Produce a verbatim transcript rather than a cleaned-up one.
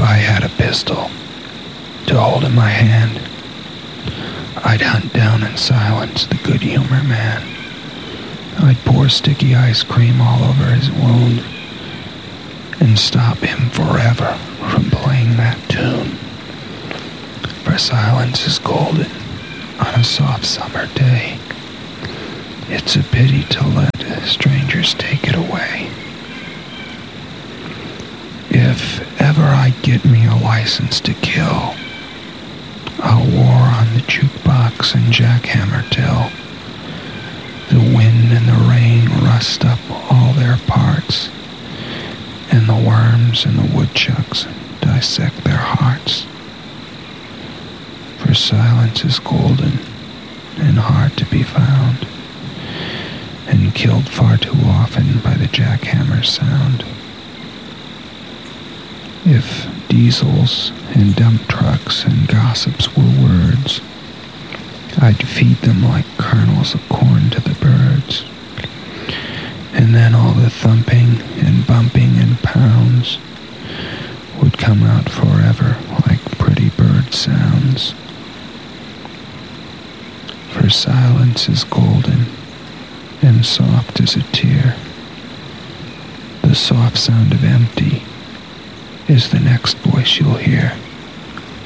I had a pistol to hold in my hand, I'd hunt down and silence the good humor man. I'd pour sticky ice cream all over his wound and stop him forever from playing that tune. For silence is golden on a soft summer day. It's a pity to let strangers take it away. If ever I get me a license to kill, I'll war on the jukebox and jackhammer till the wind and the rain rust up all their parts, and the worms and the woodchucks dissect their hearts. For silence is golden and hard to be found, and killed far too often by the jackhammer's sound. If diesels and dump trucks and gossips were words, I'd feed them like kernels of corn to the birds. And then all the thumping and bumping and pounds would come out forever like pretty bird sounds. For silence is golden and soft as a tear. The soft sound of empty is the next voice you'll hear.